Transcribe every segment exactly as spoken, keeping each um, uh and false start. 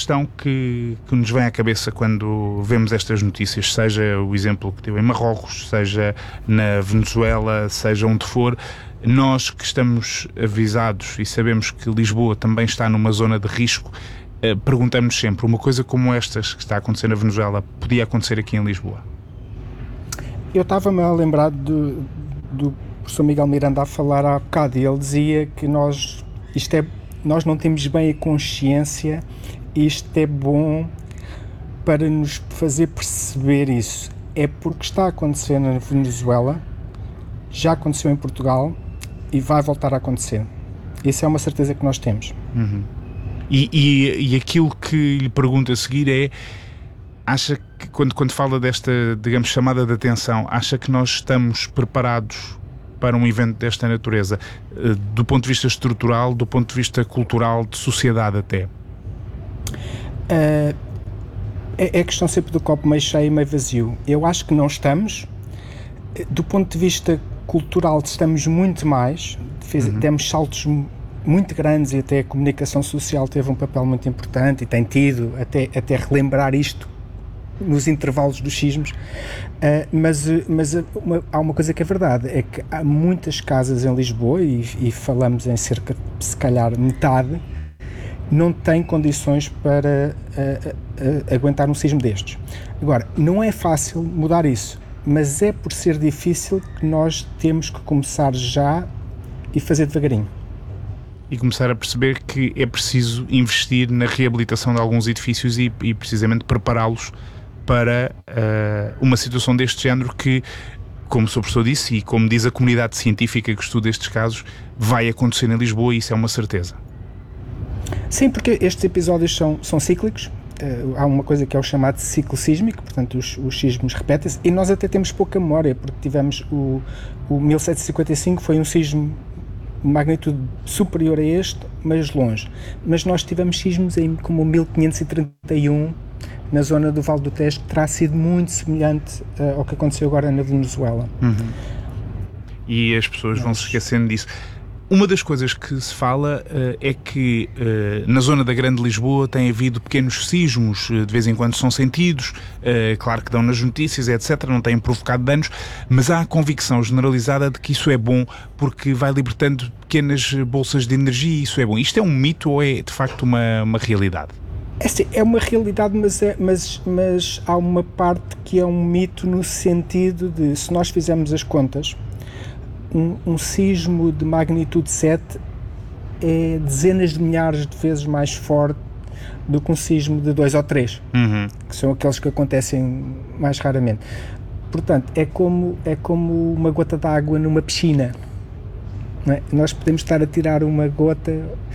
questão que, que nos vem à cabeça quando vemos estas notícias, seja o exemplo que deu em Marrocos, seja na Venezuela, seja onde for. Nós que estamos avisados e sabemos que Lisboa também está numa zona de risco, eh, perguntamos sempre, uma coisa como estas que está a acontecer na Venezuela podia acontecer aqui em Lisboa? Eu estava-me a lembrar do, do professor Miguel Miranda a falar há bocado, e ele dizia que nós, isto é, nós não temos bem a consciência, e isto é bom para nos fazer perceber isso. É porque está a acontecer na Venezuela, já aconteceu em Portugal e vai voltar a acontecer. Isso é uma certeza que nós temos. Uhum. E, e, e aquilo que lhe pergunto a seguir é, acha que quando, quando fala desta, digamos, chamada de atenção, acha que nós estamos preparados para um evento desta natureza, do ponto de vista estrutural, do ponto de vista cultural, de sociedade até? Uh, é, é questão sempre do copo meio cheio e meio vazio. Eu acho que não estamos. Do ponto de vista cultural estamos muito mais, fez, uhum. demos saltos muito grandes, e até a comunicação social teve um papel muito importante e tem tido, até, até relembrar isto nos intervalos dos sismos, uh, mas, mas uma, há uma coisa que é verdade, é que há muitas casas em Lisboa, e, e falamos em cerca de, se calhar, metade, não têm condições para uh, uh, aguentar um sismo destes. Agora, não é fácil mudar isso, mas é por ser difícil que nós temos que começar já e fazer devagarinho. E começar a perceber que é preciso investir na reabilitação de alguns edifícios e, e precisamente prepará-los para uh, uma situação deste género que, como o senhor professor disse e como diz a comunidade científica que estuda estes casos, vai acontecer em Lisboa, e isso é uma certeza. Sim, porque estes episódios são, são cíclicos. Uh, há uma coisa que é o chamado ciclo sísmico, portanto os, os sismos repetem-se, e nós até temos pouca memória, porque tivemos o, o mil setecentos e cinquenta e cinco, foi um sismo de magnitude superior a este, mas longe. Mas nós tivemos sismos em, como o mil quinhentos e trinta e um, na zona do Vale do Tejo, que terá sido muito semelhante uh, ao que aconteceu agora na Venezuela. Uhum. E as pessoas mas... vão se esquecendo disso. Uma das coisas que se fala uh, é que uh, na zona da Grande Lisboa tem havido pequenos sismos, uh, de vez em quando são sentidos, uh, claro que dão nas notícias, etcétera, não têm provocado danos, mas há a convicção generalizada de que isso é bom porque vai libertando pequenas bolsas de energia, e isso é bom. Isto é um mito ou é de facto uma, uma realidade? É, sim, é uma realidade, mas, é, mas, mas há uma parte que é um mito no sentido de, se nós fizermos as contas, Um, um sismo de magnitude sete é dezenas de milhares de vezes mais forte do que um sismo de dois ou três, uhum. que são aqueles que acontecem mais raramente. Portanto, é como, é como uma gota de água numa piscina. Não é? Nós podemos estar a tirar uma gota,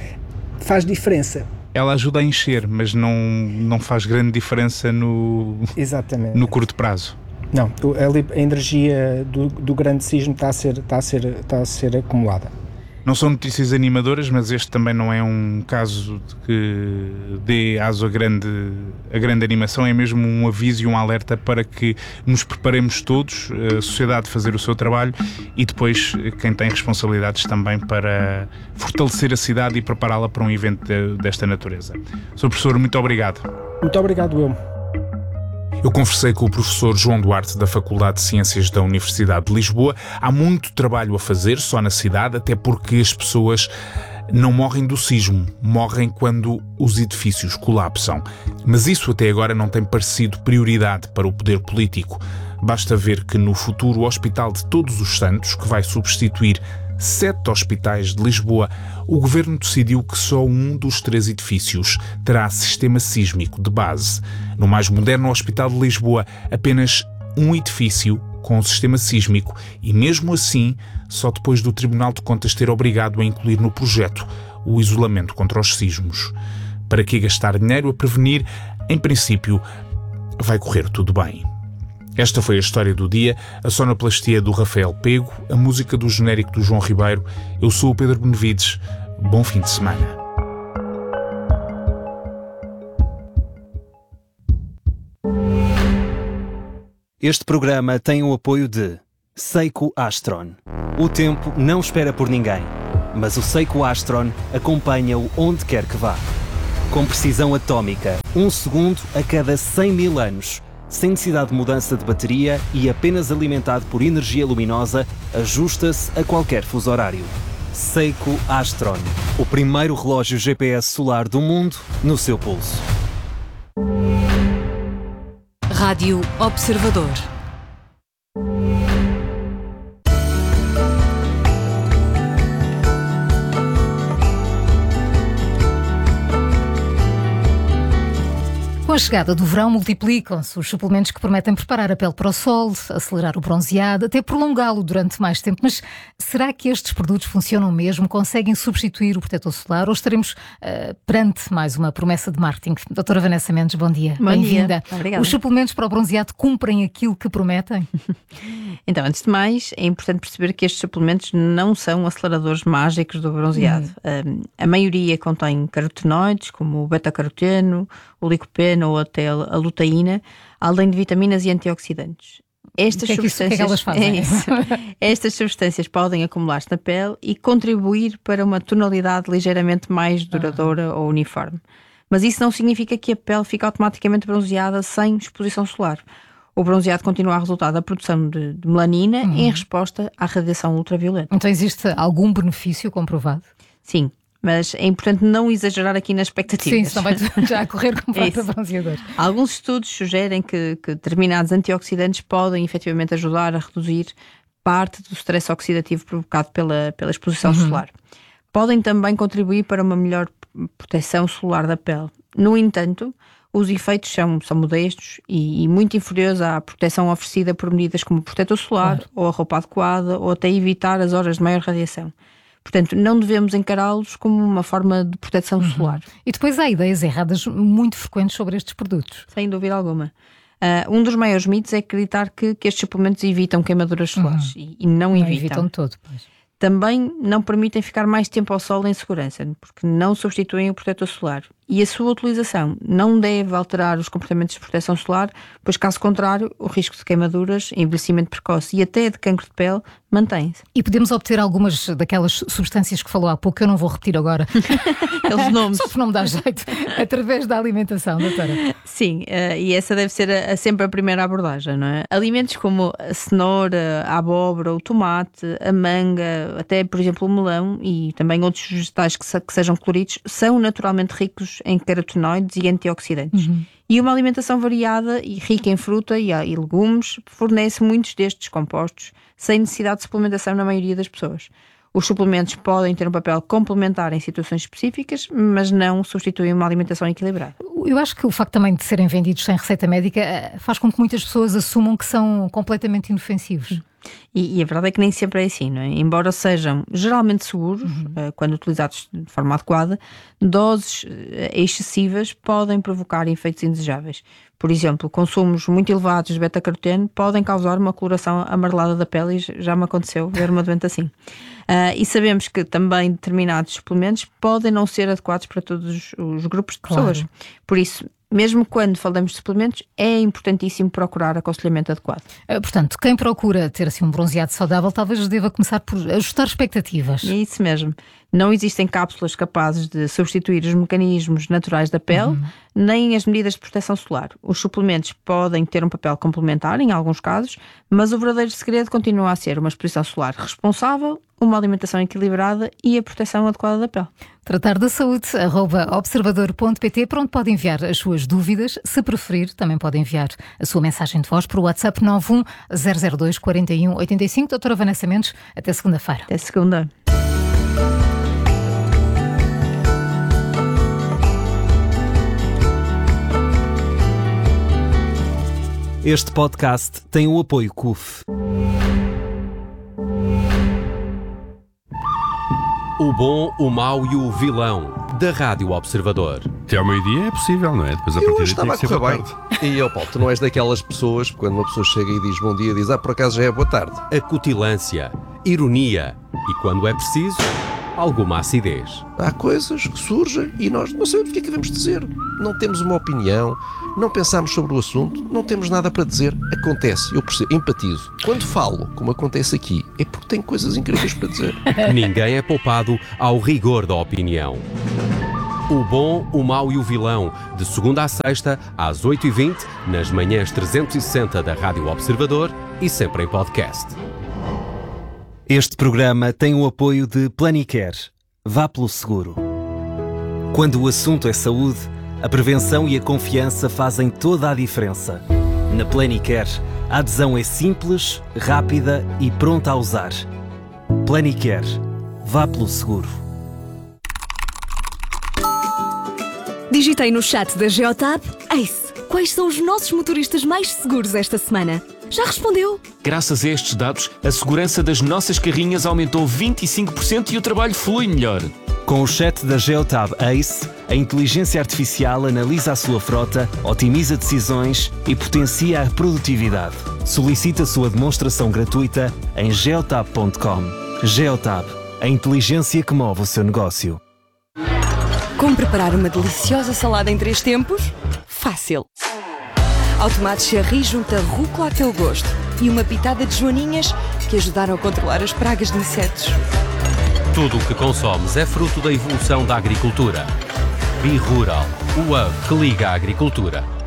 faz diferença. Ela ajuda a encher, mas não, não faz grande diferença no, Exatamente. no curto prazo. Não, a, a energia do, do grande sismo está a ser, está a ser, está a ser acumulada. Não são notícias animadoras, mas este também não é um caso de que dê aso a grande, a grande animação, é mesmo um aviso e um alerta para que nos preparemos todos, a sociedade fazer o seu trabalho, e depois quem tem responsabilidades também para fortalecer a cidade e prepará-la para um evento de, desta natureza. senhor Professor, muito obrigado. Muito obrigado, eu. Eu conversei com o professor João Duarte da Faculdade de Ciências da Universidade de Lisboa. Há muito trabalho a fazer só na cidade, até porque as pessoas não morrem do sismo, morrem quando os edifícios colapsam. Mas isso até agora não tem parecido prioridade para o poder político. Basta ver que no futuro o Hospital de Todos os Santos, que vai substituir sete hospitais de Lisboa, o governo decidiu que só um dos três edifícios terá sistema sísmico de base. No mais moderno Hospital de Lisboa, apenas um edifício com o sistema sísmico, e mesmo assim, só depois do Tribunal de Contas ter obrigado a incluir no projeto o isolamento contra os sismos. Para que gastar dinheiro a prevenir? Em princípio, vai correr tudo bem. Esta foi a história do dia, a sonoplastia do Rafael Pego, a música do genérico do João Ribeiro. Eu sou o Pedro Benevides. Bom fim de semana. Este programa tem o apoio de Seiko Astron. O tempo não espera por ninguém, mas o Seiko Astron acompanha-o onde quer que vá. Com precisão atómica, um segundo a cada cem mil anos. Sem necessidade de mudança de bateria e apenas alimentado por energia luminosa, ajusta-se a qualquer fuso horário. Seiko Astron, o primeiro relógio G P S solar do mundo no seu pulso. Rádio Observador. Com a chegada do verão, multiplicam-se os suplementos que prometem preparar a pele para o sol, acelerar o bronzeado, até prolongá-lo durante mais tempo. Mas será que estes produtos funcionam mesmo? Conseguem substituir o protetor solar? Ou estaremos uh, perante mais uma promessa de marketing? Doutora Vanessa Mendes, bom dia. Bom Bem-vinda. dia. Obrigada. Os suplementos para o bronzeado cumprem aquilo que prometem? Então, antes de mais, é importante perceber que estes suplementos não são aceleradores mágicos do bronzeado. Hum. A, a maioria contém carotenoides, como o beta-caroteno, o licopeno ou até a luteína, além de vitaminas e antioxidantes. Estas que é que isso, substâncias, que é que elas fazem? É isso. Estas substâncias podem acumular-se na pele e contribuir para uma tonalidade ligeiramente mais duradoura ah. ou uniforme. Mas isso não significa que a pele fique automaticamente bronzeada sem exposição solar. O bronzeado continua a resultar da produção de, de melanina uhum. em resposta à radiação ultravioleta. Então existe algum benefício comprovado? Sim. Mas é importante não exagerar aqui nas expectativas. Sim, senão vai já a correr comprar para bronzeador. Alguns estudos sugerem que, que determinados antioxidantes podem efetivamente ajudar a reduzir parte do stress oxidativo provocado pela, pela exposição uhum. solar. Podem também contribuir para uma melhor proteção solar da pele. No entanto, os efeitos são, são modestos e, e muito inferiores à proteção oferecida por medidas como o protetor solar, claro. ou a roupa adequada, ou até evitar as horas de maior radiação. Portanto, não devemos encará-los como uma forma de proteção uhum. solar. E depois há ideias erradas muito frequentes sobre estes produtos. Sem dúvida alguma. Uh, um dos maiores mitos é acreditar que, que estes suplementos evitam queimaduras solares. Uhum. E, e não, não evitam. evitam todo, pois. Também não permitem ficar mais tempo ao sol em segurança, porque não substituem o protetor solar. E a sua utilização não deve alterar os comportamentos de proteção solar, pois caso contrário, o risco de queimaduras, envelhecimento precoce e até de cancro de pele mantém-se. E podemos obter algumas daquelas substâncias que falou há pouco, que eu não vou repetir agora. Aqueles nomes. Só por não me dar jeito, através da alimentação, doutora. Sim, uh, e essa deve ser a, a sempre a primeira abordagem, não é? Alimentos como a cenoura, a abóbora, o tomate, a manga, até, por exemplo, o melão e também outros vegetais que, se, que sejam coloridos, são naturalmente ricos em carotenoides e antioxidantes. Uhum. E uma alimentação variada e rica em fruta e, e legumes fornece muitos destes compostos sem necessidade de suplementação na maioria das pessoas. Os suplementos podem ter um papel complementar em situações específicas, mas não substituem uma alimentação equilibrada. Eu acho que o facto também de serem vendidos sem receita médica faz com que muitas pessoas assumam que são completamente inofensivos. E, e a verdade é que nem sempre é assim, não é? Embora sejam geralmente seguros, uhum. uh, quando utilizados de forma adequada, doses uh, excessivas podem provocar efeitos indesejáveis. Por exemplo, consumos muito elevados de beta-caroteno podem causar uma coloração amarelada da pele, e já me aconteceu ver uma doente assim. Uh, e sabemos que também determinados suplementos podem não ser adequados para todos os grupos de pessoas. Claro. Por isso, mesmo quando falamos de suplementos, é importantíssimo procurar aconselhamento adequado. Portanto, quem procura ter assim um bronzeado saudável, talvez deva começar por ajustar expectativas. É isso mesmo. Não existem cápsulas capazes de substituir os mecanismos naturais da pele, uhum. nem as medidas de proteção solar. Os suplementos podem ter um papel complementar em alguns casos, mas o verdadeiro segredo continua a ser uma exposição solar responsável, uma alimentação equilibrada e a proteção adequada da pele. Tratar da saúde, arroba observador ponto pt, para onde pode enviar as suas dúvidas. Se preferir, também pode enviar a sua mensagem de voz para o WhatsApp nove um zero zero dois quatro um oito cinco. Doutora Vanessa Mendes, até segunda-feira. Até segunda. Este podcast tem o apoio C U F. O bom, o mau e o vilão da Rádio Observador. Até ao meio-dia é possível, não é? Depois a eu partir estava a correr bem. E ó Paulo, tu não és daquelas pessoas, quando uma pessoa chega e diz bom dia, diz ah, por acaso já é boa tarde. Acutilância, ironia e, quando é preciso, alguma acidez. Há coisas que surgem e nós não sabemos o que é que devemos dizer. Não temos uma opinião, não pensamos sobre o assunto, não temos nada para dizer. Acontece, eu percebo, empatizo. Quando falo, como acontece aqui, é porque tenho coisas incríveis para dizer. Ninguém é poupado ao rigor da opinião. O Bom, o Mau e o Vilão, de segunda a sexta, às oito e vinte, nas manhãs trezentos e sessenta da Rádio Observador e sempre em podcast. Este programa tem o apoio de Planicare. Vá pelo seguro. Quando o assunto é saúde, a prevenção e a confiança fazem toda a diferença. Na Planicare, a adesão é simples, rápida e pronta a usar. Planicare. Vá pelo seguro. Digitei no chat da Geotab: Ace, quais são os nossos motoristas mais seguros esta semana? Já respondeu? Graças a estes dados, a segurança das nossas carrinhas aumentou vinte e cinco por cento e o trabalho flui melhor. Com o chat da Geotab Ace, a inteligência artificial analisa a sua frota, otimiza decisões e potencia a produtividade. Solicite a sua demonstração gratuita em geotab ponto com. Geotab, a inteligência que move o seu negócio. Como preparar uma deliciosa salada em três tempos? Fácil! Ao tomate cherry junta rúcula a teu gosto e uma pitada de joaninhas que ajudaram a controlar as pragas de insetos. Tudo o que consomes é fruto da evolução da agricultura. Be Rural, o hub que liga a agricultura.